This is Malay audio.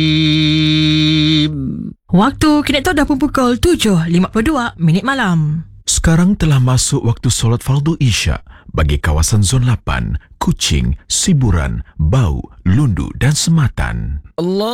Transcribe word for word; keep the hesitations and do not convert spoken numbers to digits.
Waktu kini tu dah pun pukul tujuh lima puluh dua minit malam. Sekarang telah masuk waktu solat fardu Isya bagi kawasan Zon lapan, Kuching, Siburan, Bau, Lundu dan Sematan. Allah